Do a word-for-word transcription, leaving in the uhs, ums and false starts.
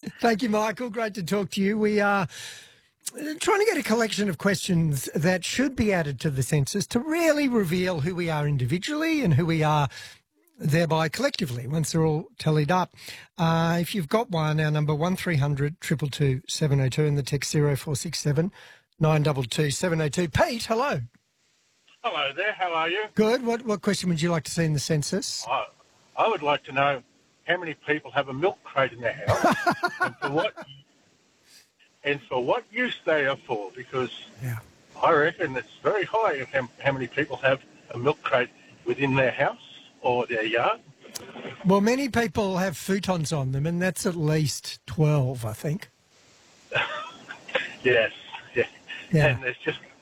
Thank you, Michael. Great to talk to you. We are trying to get a collection of questions that should be added to the census to really reveal who we are individually and who we are thereby collectively once they're all tallied up. Uh, if you've got one, our number one three hundred two two two seven oh two and the text zero four six seven nine two two seven oh two. Pete, hello. Hello there, how are you? Good. What what question would you like to see in the census? I, I would like to know how many people have a milk crate in their house and for what and for what use they are for, because Yeah. I reckon it's very high of how, how many people have a milk crate within their house or their yard. Well, many people have futons on them, and that's at least twelve, I think. Yes, yeah. Yeah. And there's just